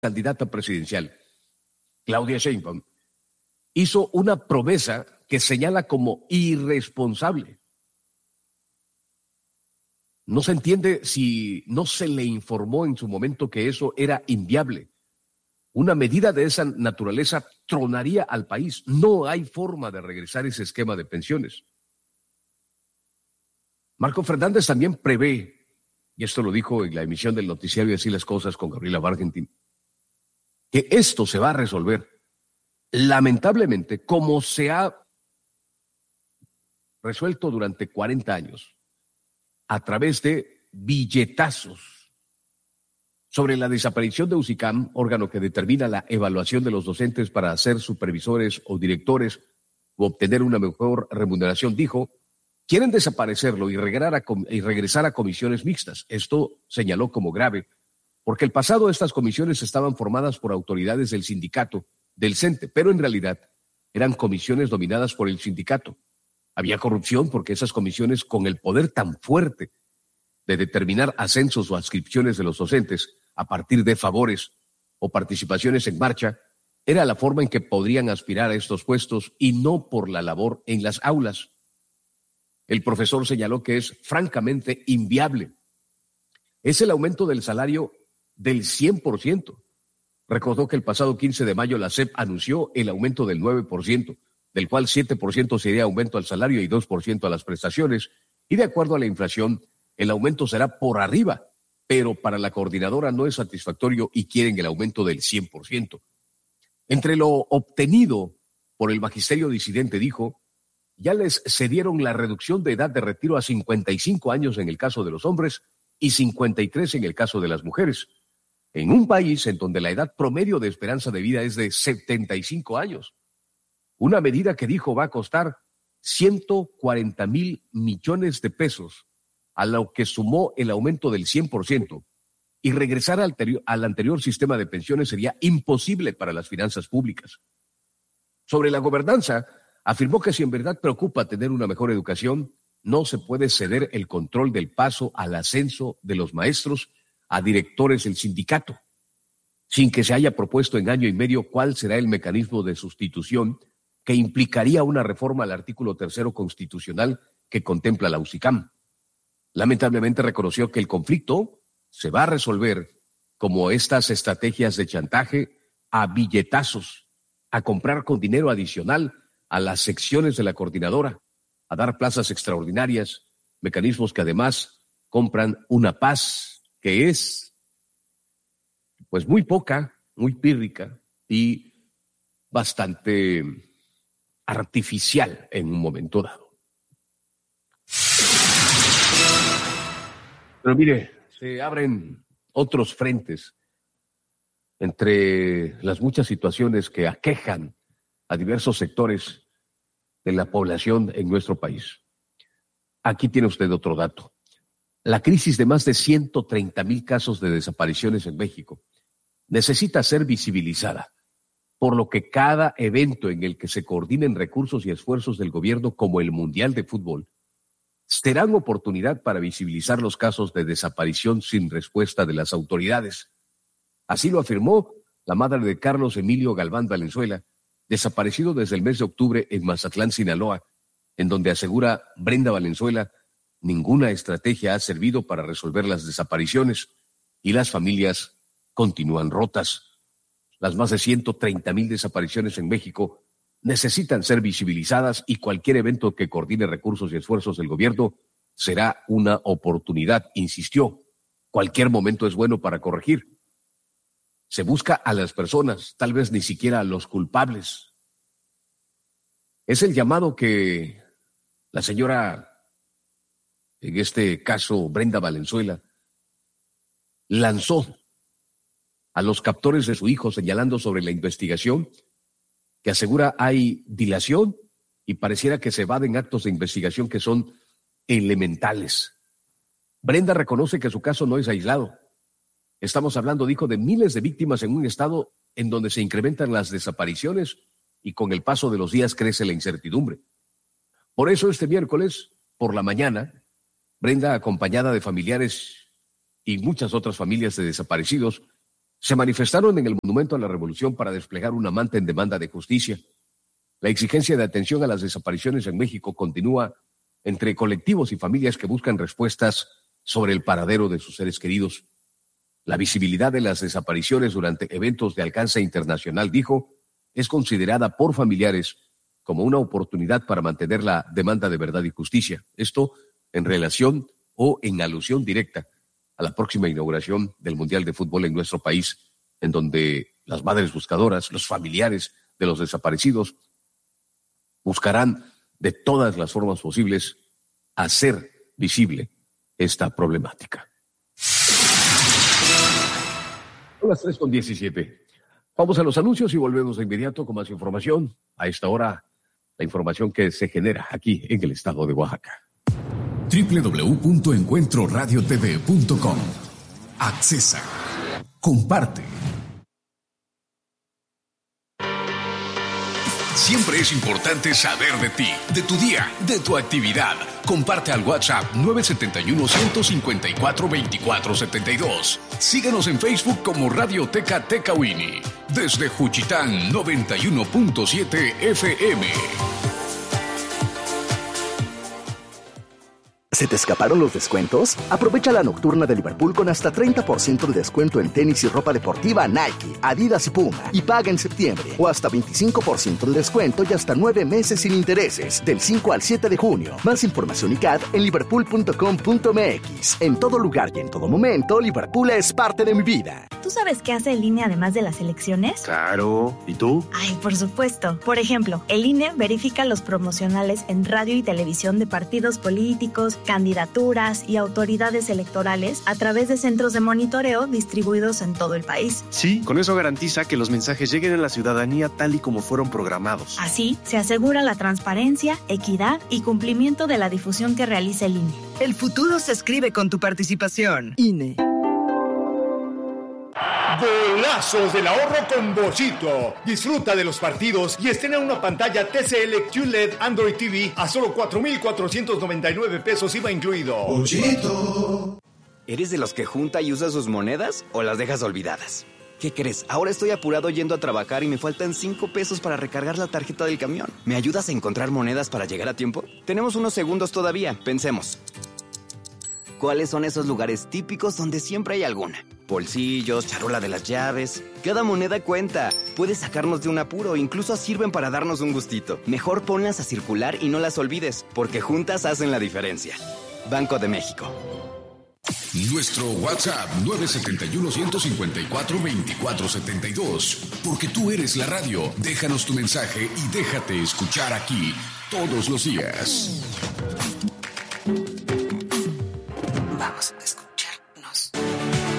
candidata presidencial, Claudia Sheinbaum, hizo una promesa que señala como irresponsable. No se entiende si no se le informó en su momento que eso era inviable. Una medida de esa naturaleza tronaría al país. No hay forma de regresar ese esquema de pensiones. Marco Fernández también prevé, y esto lo dijo en la emisión del noticiario Así las Cosas con Gabriela Bargentín, que esto se va a resolver, lamentablemente, como se ha resuelto durante 40 años, a través de billetazos. Sobre la desaparición de USICAM, órgano que determina la evaluación de los docentes para ser supervisores o directores o obtener una mejor remuneración, dijo: quieren desaparecerlo y regresar a comisiones mixtas. Esto señaló como grave, porque el pasado estas comisiones estaban formadas por autoridades del sindicato, del CENTE, pero en realidad eran comisiones dominadas por el sindicato. Había corrupción porque esas comisiones, con el poder tan fuerte de determinar ascensos o adscripciones de los docentes a partir de favores o participaciones en marcha, era la forma en que podrían aspirar a estos puestos y no por la labor en las aulas. El profesor señaló que es francamente inviable. Es el aumento del salario del 100%. Recordó que el pasado 15 de mayo la SEP anunció el aumento del 9%, del cual 7% sería aumento al salario y 2% a las prestaciones, y de acuerdo a la inflación, el aumento será por arriba, pero para la coordinadora no es satisfactorio y quieren el aumento del 100%. Entre lo obtenido por el magisterio disidente, dijo, ya les cedieron la reducción de edad de retiro a 55 años en el caso de los hombres y 53 en el caso de las mujeres, en un país en donde la edad promedio de esperanza de vida es de 75 años. Una medida que dijo va a costar 140,000 millones de pesos, a lo que sumó el aumento del 100%, y regresar al anterior sistema de pensiones sería imposible para las finanzas públicas. Sobre la gobernanza, afirmó que si en verdad preocupa tener una mejor educación, no se puede ceder el control del paso al ascenso de los maestros a directores del sindicato, sin que se haya propuesto en año y medio cuál será el mecanismo de sustitución que implicaría una reforma al artículo 3 constitucional que contempla la USICAM. Lamentablemente reconoció que el conflicto se va a resolver como estas estrategias de chantaje a billetazos, a comprar con dinero adicional a las secciones de la coordinadora, a dar plazas extraordinarias, mecanismos que además compran una paz que es pues muy poca, muy pírrica y bastante artificial en un momento dado. Pero mire, se abren otros frentes entre las muchas situaciones que aquejan a diversos sectores de la población en nuestro país. Aquí tiene usted otro dato. La crisis de más de 130,000 casos de desapariciones en México necesita ser visibilizada, por lo que cada evento en el que se coordinen recursos y esfuerzos del gobierno, como el Mundial de Fútbol, serán oportunidad para visibilizar los casos de desaparición sin respuesta de las autoridades. Así lo afirmó la madre de Carlos Emilio Galván Valenzuela, desaparecido desde el mes de octubre en Mazatlán, Sinaloa, en donde asegura Brenda Valenzuela, ninguna estrategia ha servido para resolver las desapariciones y las familias continúan rotas. Las más de 130,000 desapariciones en México necesitan ser visibilizadas y cualquier evento que coordine recursos y esfuerzos del gobierno será una oportunidad, insistió. Cualquier momento es bueno para corregir. Se busca a las personas, tal vez ni siquiera a los culpables. Es el llamado que la señora, en este caso Brenda Valenzuela, lanzó a los captores de su hijo, señalando sobre la investigación que asegura hay dilación y pareciera que se evaden actos de investigación que son elementales. Brenda reconoce que su caso no es aislado. Estamos hablando, dijo, de miles de víctimas en un estado en donde se incrementan las desapariciones y con el paso de los días crece la incertidumbre. Por eso este miércoles, por la mañana, Brenda, acompañada de familiares y muchas otras familias de desaparecidos, se manifestaron en el Monumento a la Revolución para desplegar una manta en demanda de justicia. La exigencia de atención a las desapariciones en México continúa entre colectivos y familias que buscan respuestas sobre el paradero de sus seres queridos. La visibilidad de las desapariciones durante eventos de alcance internacional, dijo, es considerada por familiares como una oportunidad para mantener la demanda de verdad y justicia. Esto en relación o en alusión directa a la próxima inauguración del Mundial de Fútbol en nuestro país, en donde las madres buscadoras, los familiares de los desaparecidos, buscarán de todas las formas posibles hacer visible esta problemática. Son las 3:17. Vamos a los anuncios y volvemos de inmediato con más información. A esta hora, la información que se genera aquí en el estado de Oaxaca. www.encuentroradiotv.com. Accesa. Comparte. Siempre es importante saber de ti, de tu día, de tu actividad. Comparte al WhatsApp 971-154-2472. Síguenos en Facebook como Radioteca Tecauini. Desde Juchitán, 91.7 FM. ¿Se te escaparon los descuentos? Aprovecha la nocturna de Liverpool con hasta 30% de descuento en tenis y ropa deportiva Nike, Adidas y Puma. Y paga en septiembre. O hasta 25% de descuento y hasta 9 meses sin intereses. Del 5 al 7 de junio. Más información y CAD en liverpool.com.mx. En todo lugar y en todo momento, Liverpool es parte de mi vida. ¿Tú sabes qué hace el INE además de las elecciones? Claro. ¿Y tú? Ay, por supuesto. Por ejemplo, el INE verifica los promocionales en radio y televisión de partidos políticos, candidaturas y autoridades electorales a través de centros de monitoreo distribuidos en todo el país. Sí, con eso garantiza que los mensajes lleguen a la ciudadanía tal y como fueron programados. Así, se asegura la transparencia, equidad y cumplimiento de la difusión que realiza el INE. El futuro se escribe con tu participación. INE. Golazos del ahorro con Bollito. Disfruta de los partidos y estrena una pantalla TCL QLED Android TV a solo 4,499 pesos IVA incluido. Bollito. ¿Eres de los que junta y usa sus monedas o las dejas olvidadas? ¿Qué crees? Ahora estoy apurado yendo a trabajar y me faltan 5 pesos para recargar la tarjeta del camión. ¿Me ayudas a encontrar monedas para llegar a tiempo? Tenemos unos segundos todavía. Pensemos. ¿Cuáles son esos lugares típicos donde siempre hay alguna? Bolsillos, charola de las llaves. Cada moneda cuenta. Puede sacarnos de un apuro, incluso sirven para darnos un gustito. Mejor ponlas a circular y no las olvides, porque juntas hacen la diferencia. Banco de México. Nuestro WhatsApp 971-154-2472. Porque tú eres la radio. Déjanos tu mensaje y déjate escuchar aquí todos los días. Vamos, escucha.